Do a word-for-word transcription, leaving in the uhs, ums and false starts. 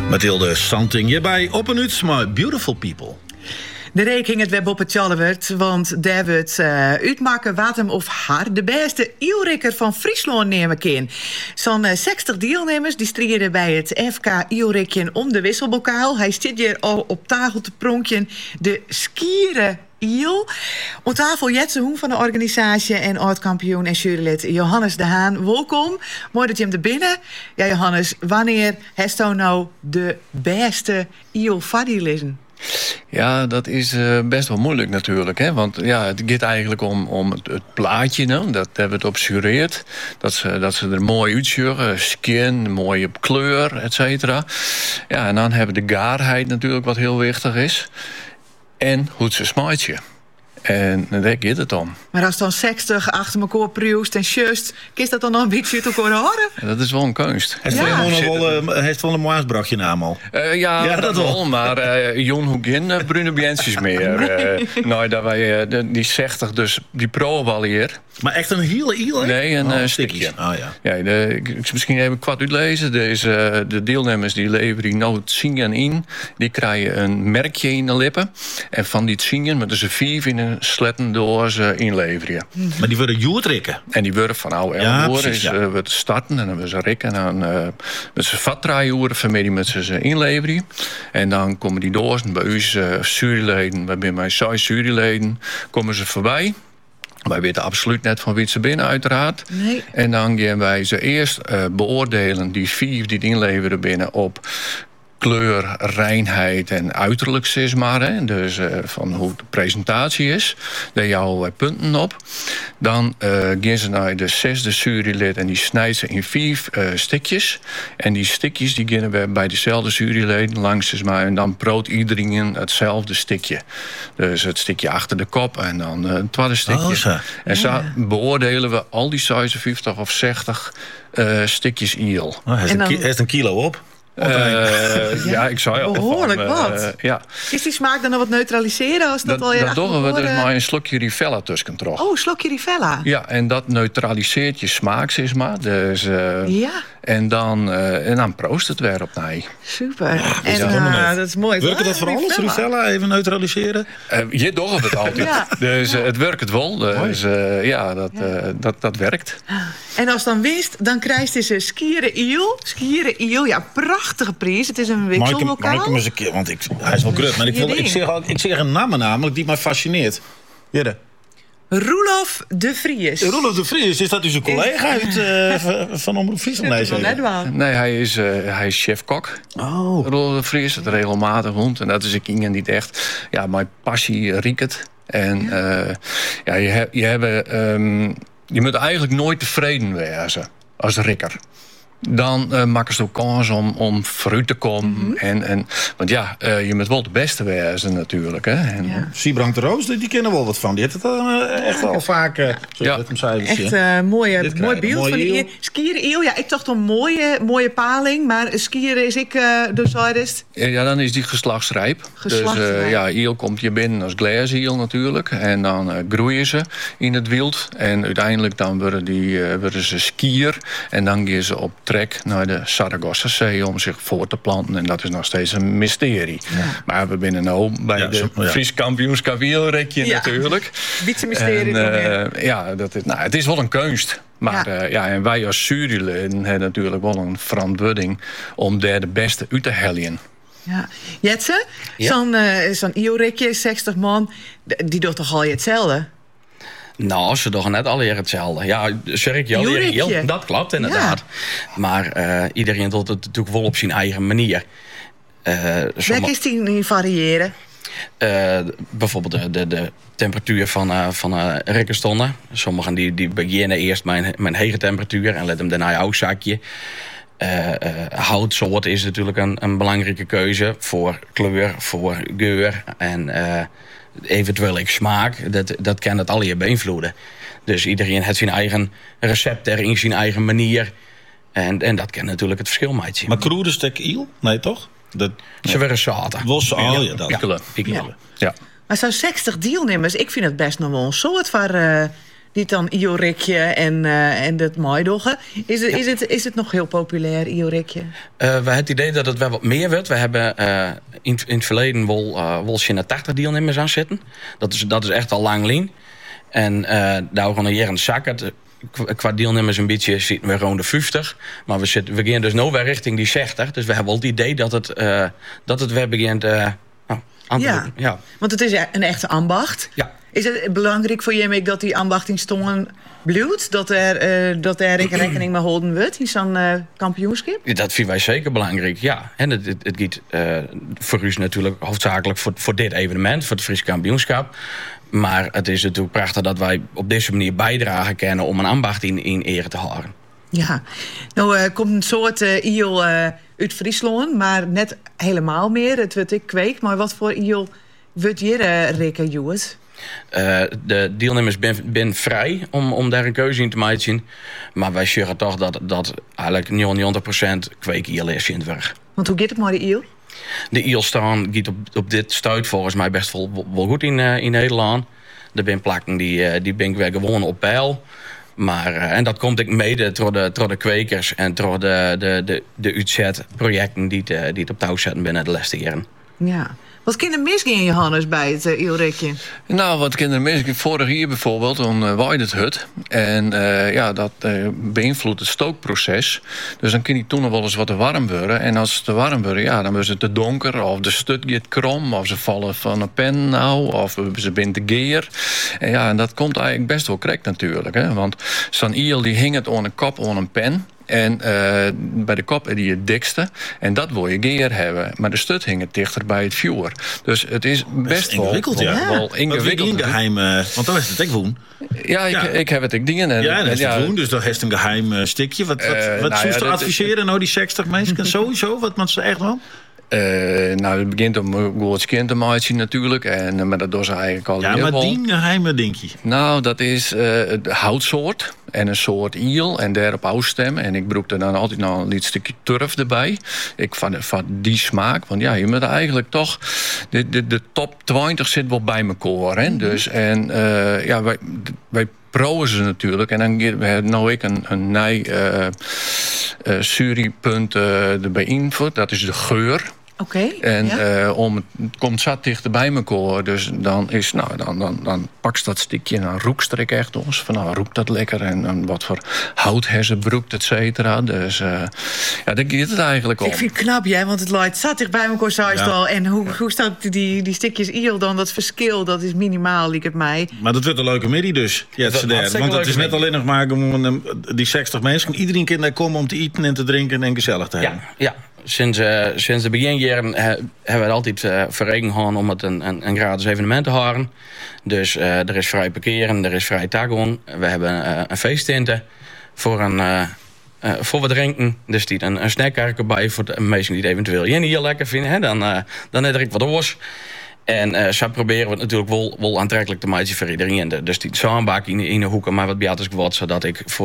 Mathilde Santing, je bij Op en Uits, maar Beautiful People. De rekening het web op het Tjallewert, want daar wordt uh, uitmaken wat hem of haar de beste ielrikker van Friesland nemen kan. Zo'n uh, zestig deelnemers die strijden bij het F K ielrikje om de wisselbokaal. Hij zit hier al op tafel te pronkje de skieren iel. Op tafel Jetse Hoen van de organisatie en oud-kampioen en jurylid Johannes de Haan. Welkom. Mooi dat je hem er binnen. Ja, Johannes, wanneer heeft u nou de beste iel faddy lezen? Ja, dat is uh, best wel moeilijk natuurlijk. Hè? Want ja, het gaat eigenlijk om, om het, het plaatje. Nou, dat hebben we het op jureerd. Dat ze, dat ze er mooi uitzien. Skin, mooie kleur, et cetera. Ja, en dan hebben we de gaarheid natuurlijk, wat heel wichtig is. En hoe ze smaakt je. En daar gaat het om. Maar als dan zestig achter elkaar pruist en just, is dat dan nog een beetje uit elkaar horen? Ja, dat is wel een kunst. Heeft ja. wel, uh, heeft wel een mooi uitbrachtje naam al? Uh, ja, ja, dat, dat wel. wel. Maar uh, Jon Hoegin, uh, Bruno Bientjes meer. Nee. Uh, nou, dat wij, uh, de, die zestig, dus die pro al hier. Maar echt een hele iel, hè? Nee, een oh, uh, stikje. Oh, ja. Ja, de, ik, ik misschien even kwart uitlezen. Deze, uh, de deelnemers die leveren nou het zingen in. Die krijgen een merkje in de lippen. En van die zingen met ze vier in een sletten door ze inleveren. Maar die worden joertrikken. En die worden van nou elf ja, uur precies, is ja. uh, we starten en dan we ze rikken en dan uh, met ze vat draaien uren vanmiddag met ze ze inleveren. En dan komen die door bij ons uh, juryleden, bij mij zes juryleden, komen ze voorbij. Wij weten absoluut net van wie ze binnen, uiteraard. Nee. En dan gaan wij ze eerst uh, beoordelen, die vier die het inleveren binnen, op kleur, reinheid en uiterlijk, zeg maar. Hè. Dus uh, van hoe de presentatie is. Daar jouw uh, punten op. Dan uh, gaan ze naar de zesde jurylid en die snijdt ze in vier uh, stikjes. En die stikjes die gaan we bij dezelfde juryleden langs, zeg maar. En dan proot iedereen hetzelfde stikje. Dus het stikje achter de kop en dan uh, het tweede stikje. Oh, zo. En zo beoordelen we al die zevenenvijftig of zestig uh, stikjes iel. Oh, hij heeft dan... een kilo op. Uh, ja, ja, ik zou je behoorlijk van, wat. Uh, ja. Is die smaak dan nog wat neutraliseren? Als dat, dat al je dat doen we dus maar een slokje Rivella tussen terug. Oh, een slokje Rivella. Ja, en dat neutraliseert je smaak, zeg maar. Dus, uh, ja. En dan, uh, en dan proost het weer op nee. Super. Ja, en uh, dat is mooi. Werkt dat voor alles, Rivella? Even neutraliseren? Uh, je doet het altijd. ja. Dus uh, het werkt wel. Dus uh, ja, dat, ja. Uh, dat, dat werkt. En als dan wist, dan krijgt hij ze skieren iel. Skieren iel, ja, prachtige prijs. Het is een wissellokaal. Mag ik hem eens een keer, want ik, hij is wel grut. Maar ik, vond, ik, zeg, ik zeg een naam namelijk die mij fascineert. Jere. Roelof de Vries. Roelof de Vries, is dat dus een collega uit, uh, van Omroep Friesland? Nee, hij is, uh, hij is chef-kok. Oh. Roelof de Vries, het regelmatig hond. En dat is ik iemand niet echt. Ja, mijn passie riekt het. En ja, uh, ja je, he, je, hebt, um, je moet eigenlijk nooit tevreden wezen als rikker. Dan uh, maken ze ook kans om, om vooruit te komen. Mm-hmm. En, en, want ja, uh, je moet wel de beste wezen natuurlijk. Hè? En, ja. Siebrand de Roos, die kennen wel wat van. Die heeft het uh, echt wel vaak... Uh, ja. Zei, echt uh, mooie, mooi beeld mooie van die skieren eeuw. Ja, ik dacht een mooie, mooie paling. Maar skieren is ik uh, de zuidest. Ja, dan is die geslachtsrijp. Geslachtsrijp. Dus uh, ja, eel komt je binnen als glaaseel natuurlijk. En dan uh, groeien ze in het wild. En uiteindelijk dan worden, die, uh, worden ze skier. En dan gaan ze op trek naar de Saragossa-zee om zich voor te planten. En dat is nog steeds een mysterie. Ja. Maar we binnen nou bij ja, de ja. Fries kampioenschap wielrekje ja. natuurlijk. Beetje mysterie. En, uh, ja, dat is, nou, het is wel een kunst. Maar ja. Uh, ja, en wij als juryleden hebben natuurlijk wel een verantwoording om daar de beste uit te hellen. Ja. Jetse, ja. zo'n uh, zo'n ielrekje, zestig man, die doet toch al je hetzelfde? Nou, ze doen net alweer hetzelfde. Ja, zeg ik jou, heel, dat klopt inderdaad. Ja. Maar uh, iedereen doet het natuurlijk wel op zijn eigen manier. Uh, Welke is die niet variëren? Uh, bijvoorbeeld de, de, de temperatuur van, uh, van uh, rekkenstonden. Sommigen die, die beginnen eerst met een hege temperatuur en let hem daarna uit zakje. Uh, uh, houtsoort is natuurlijk een, een belangrijke keuze voor kleur, voor geur en uh, eventueel ook smaak. Dat, dat kan het allemaal beïnvloeden. Dus iedereen heeft zijn eigen recept erin, zijn eigen manier. En, en dat kan natuurlijk het verschil maken. Maar kroede stek iel? Nee, toch? Dat, Ze werden zaten. Was oh, ja, dat. Ja. Ja. Ja. Maar zo'n zestig deelnemers, ik vind het best nog wel een soort van uh, die dan Iorikje en, uh, en dat maaidoggen. Is het, ja. is, het, is het nog heel populair, Iorikje? Uh, we hebben het idee dat het wel wat meer wordt. We hebben uh, in, in het verleden wel, uh, wel naar tachtig deelnemers aan zitten. Dat is, dat is echt al lang lien. En uh, daar gaan we hier een zak. Het, qua deelnemers een beetje zitten we rond de vijftig. Maar we, zitten, we gaan dus nu weer richting die zestig. Dus we hebben wel het idee dat het, uh, dat het weer begint uh, oh, aan te ja. doen. Ja, want het is een echte ambacht. Ja. Is het belangrijk voor je dat die ambacht in Stongen bloedt? Dat er, uh, dat er rekening mee houden wordt in zo'n uh, kampioenschap? Dat vinden wij zeker belangrijk, ja. En het, het, het gaat uh, voor u natuurlijk hoofdzakelijk voor, voor dit evenement, voor het Fries kampioenschap. Maar het is natuurlijk prachtig dat wij op deze manier bijdragen kunnen om een ambacht in, in ere te houden. Ja, nou uh, komt een soort uh, iel uh, uit Friesland, maar net helemaal meer. Het wordt ik kweek, maar wat voor iel wordt hier, uh, Rikke, Joes? Uh, de deelnemers zijn vrij om, om daar een keuze in te maken. Maar wij zeggen toch dat, dat eigenlijk negenennegentig procent kweek iel is in het werk. Want hoe gaat het maar de iel? De iel staan gaat op, op dit stuit volgens mij best wel, wel goed in, uh, in Nederland. Er zijn plakken die, uh, die ben ik weer gewoon op peil. Maar, uh, en dat komt ik mede door de, door de kwekers en door de, de, de, de U Z projecten die, die het op touw zetten binnen de laatste jaren. Ja. Wat kan er misgaan, Johannes, bij het uh, Ielrikje? Nou, wat kan er misgaan? Vorig jaar bijvoorbeeld, dan uh, waaide het hut. En uh, ja, dat uh, beïnvloedt het stookproces. Dus dan kan die toen nog wel eens wat te warm worden. En als het te warm wordt, ja, dan is het te donker. Of de stut gaat krom. Of ze vallen van een pen nou. Of ze binnen te geer. En ja, en dat komt eigenlijk best wel correct natuurlijk. Hè? Want zo'n iel die hing het aan een kop aan een pen. En uh, bij de kop is die het dikste. En dat wil je geer hebben. Maar de stut hing het dichter bij het vuur. Dus het is best, best ingewikkeld, wel, ja. wel ingewikkeld. Een geheim, uh, want dan is het ik woon. Ja, ik, ja. ik heb het ik dingen. En, ja, dat is ja, het woon, dus dan is het een geheim uh, stukje. Wat, wat, uh, wat nou, zoest ja, adviseren is, nou die zestig mensen? Sowieso, wat man ze echt wel? Uh, nou, het begint om goed kind te maken natuurlijk. En, maar dat doen ze eigenlijk al. Ja, maar die geheime denk je? Nou, dat is uh, het houtsoort en een soort iel en daarop uitstemmen. En ik broek er dan altijd nog een stukje turf erbij. Ik van, van die smaak. Want ja, je moet eigenlijk toch... De, de, de top twintig zit wel bij elkaar. Hè? Dus, en uh, ja, wij, wij proeven ze natuurlijk. En dan hebben nou ik een, een nij uh, uh, suriepunt uh, erbij invoert. Dat is de geur. Oké. Okay, en ja. uh, om, het komt zat dichter bij elkaar. Dus dan, is, nou, dan, dan, dan pak je dat stukje en dan roekstrik echt ons. Van nou, roekt dat lekker. En, en wat voor houthersen broekt, et cetera. Dus uh, ja, daar gaat het eigenlijk om. Ik vind het knap, jij, want het loopt zat dicht bij elkaar, zei ja. al. En hoe, hoe staat die, die stukjes iel dan? Dat verschil, dat is minimaal, liep het mij. Maar dat wordt een leuke middag dus. Ja, het dat want het is net alleen nog maar om die zestig mensen. Iedereen kan daar komen om te eten en te drinken en gezellig te hebben. Ja, ja. Sinds, uh, sinds de beginjaren uh, hebben we altijd uh, verrekend gehad om het een, een, een gratis evenement te houden. Dus uh, er is vrij parkeren, er is vrij tagon. We hebben uh, een feesttinte voor, een, uh, uh, voor wat drinken. Er staat een, een snackkark erbij voor de mensen die het eventueel hier lekker vinden. Hè? Dan, uh, dan heb ik wat oors. En uh, zo proberen we het natuurlijk wel, wel aantrekkelijk te maken voor iedereen. Dus die samenbak in, in de hoeken, maar wat beter is geworden, zodat ik voor